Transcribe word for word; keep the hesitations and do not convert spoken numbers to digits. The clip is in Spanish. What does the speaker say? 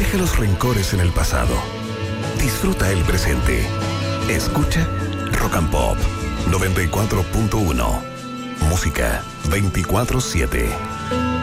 Deja los rencores en el pasado. Disfruta el presente. Escucha Rock and Pop noventa y cuatro punto uno. Música veinticuatro siete.